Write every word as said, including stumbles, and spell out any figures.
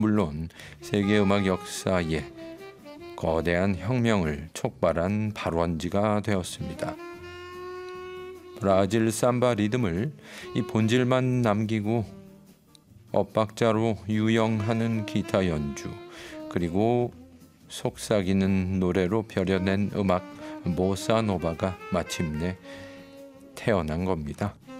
물론 세계 음악 역사에 거대한 혁명을 촉발한 발원지가 되었습니다. 브라질 삼바 리듬을 이 본질만 남기고 엇박자로 유영하는 기타 연주, 그리고 속삭이는 노래로 벼려낸 음악 보사노바가 마침내 태어난 겁니다.